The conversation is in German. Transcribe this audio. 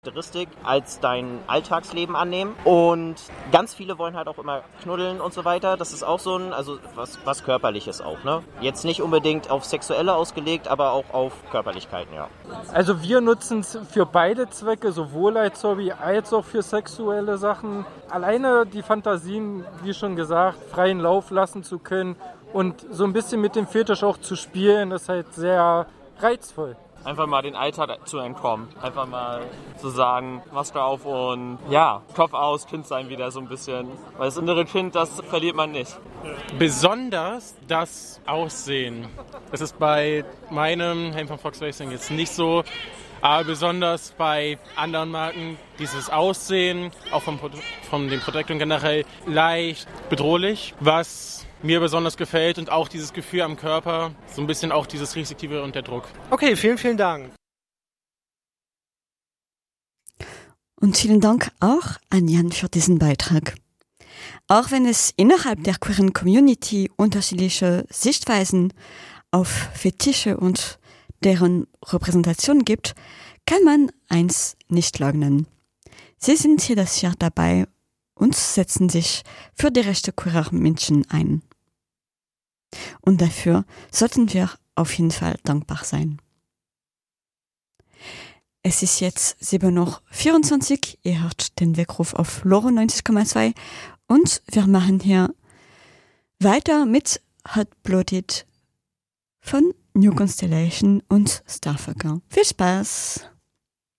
Charakteristik als dein Alltagsleben annehmen und ganz viele wollen halt auch immer knuddeln und so weiter. Das ist auch so ein, also was Körperliches auch, ne? Jetzt nicht unbedingt auf Sexuelle ausgelegt, aber auch auf Körperlichkeiten, ja. Also wir nutzen es für beide Zwecke, sowohl als Hobby als auch für sexuelle Sachen. Alleine die Fantasien, wie schon gesagt, freien Lauf lassen zu können und so ein bisschen mit dem Fetisch auch zu spielen, ist halt sehr reizvoll. Einfach mal den Alltag zu entkommen. Einfach mal zu sagen, Maske auf und ja, Kopf aus, Kind sein wieder so ein bisschen. Weil das innere Kind, das verliert man nicht. Besonders das Aussehen. Das ist bei meinem Helm von Fox Racing jetzt nicht so, aber besonders bei anderen Marken dieses Aussehen, auch von dem Produkt und generell leicht bedrohlich, was mir besonders gefällt und auch dieses Gefühl am Körper, so ein bisschen auch dieses Restriktive und der Druck. Okay, vielen, vielen Dank. Und vielen Dank auch an Jan für diesen Beitrag. Auch wenn es innerhalb der queeren Community unterschiedliche Sichtweisen auf Fetische und deren Repräsentation gibt, kann man eins nicht leugnen. Sie sind jedes Jahr dabei und setzen sich für die Rechte queerer Menschen ein. Und dafür sollten wir auf jeden Fall dankbar sein. Es ist jetzt 7:24 Uhr, ihr hört den Weckruf auf Loro 90,2 und wir machen hier weiter mit Hot Blooded von New Constellation und Starfucker. Viel Spaß!